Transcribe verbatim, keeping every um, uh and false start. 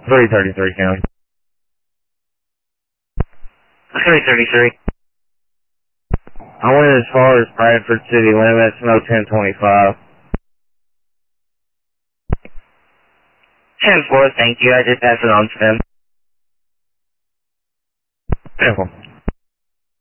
three thirty-three County. three thirty-three. I went as far as Bradford city limits, no ten twenty-five. ten four, thank you. I did pass it on to them. ten four.